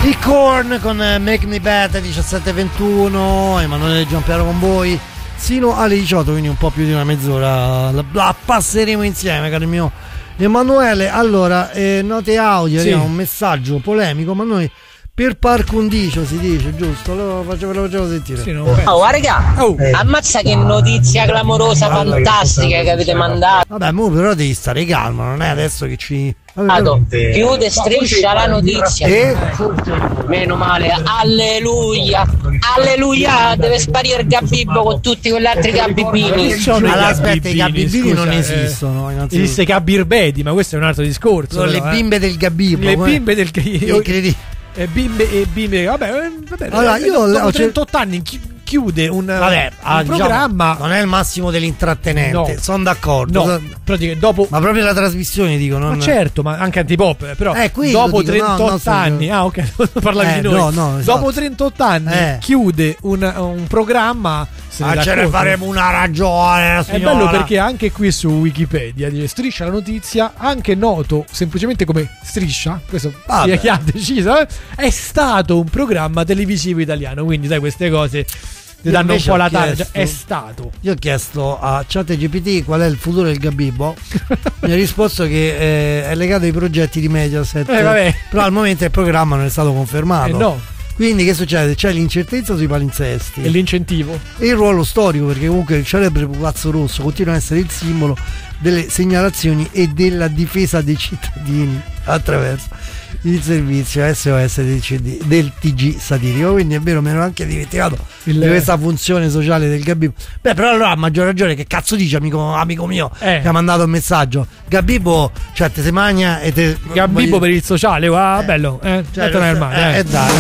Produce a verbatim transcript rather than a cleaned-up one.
I Korn con Make Me Better diciassette e ventuno, Emanuele Giampiero con voi sino alle diciotto, quindi un po' più di una mezz'ora la, la passeremo insieme, caro mio Emanuele. Allora, eh, note audio, sì. Un messaggio polemico, ma noi per par condicio si dice, giusto? Lo facevo, lo facevo sentire. Sì, oh, raga, oh. Ammazza che notizia clamorosa, fantastica che avete mandato. Vabbè, mo però devi stare calmo, non è adesso che ci... Vado, chiude Striscia la notizia. E? Meno male, alleluia, alleluia, deve sparire il Gabibbo con tutti quegli altri Gabibini. Allora aspetta, i Gabibini non esistono. Eh, esiste Gabirbedi, ma questo è un altro discorso. Sono le bimbe eh. del Gabibbo. Le bimbe del Gabibbo. E bimbe e bimbe, vabbè, vabbè. Allora, io ho trentotto anni, chiude un, vabbè, un ah, programma. Diciamo, non è il massimo dell'intrattenente, no. Sono d'accordo. No, praticamente dopo. Ma proprio la trasmissione dico, non... Ma certo, ma anche antipop, però eh, dopo dico, trentotto no, no, anni, ah ok, parlavi eh, di noi. No, no, esatto. Dopo trentotto anni eh. chiude un, un programma. Ah, ce ne faremo una ragione, è bello perché anche qui su Wikipedia dice Striscia la notizia, anche noto semplicemente come Striscia, questo ah, chi ha deciso, eh? È stato un programma televisivo italiano, quindi sai queste cose ti danno un po' la taglia. È stato. Io ho chiesto a ChatGPT qual è il futuro del Gabibbo. Mi ha risposto che eh, è legato ai progetti di Mediaset, eh, vabbè. Però al momento il programma non è stato confermato. Eh no. Quindi che succede? C'è l'incertezza sui palinsesti e l'incentivo e il ruolo storico, perché comunque il celebre pupazzo rosso continua a essere il simbolo delle segnalazioni e della difesa dei cittadini attraverso il servizio S O S del, C D, del T G satirico. Quindi è vero, me ne ero anche dimenticato il... di questa funzione sociale del Gabibbo. Beh, però allora a maggior ragione, che cazzo dice amico, amico mio eh. che ha mandato un messaggio? Gabibbo, cioè te se magna e te Gabibbo voglio... per il sociale, guarda, ah, eh. bello, eh, cioè, non è male, eh, eh. eh, dai.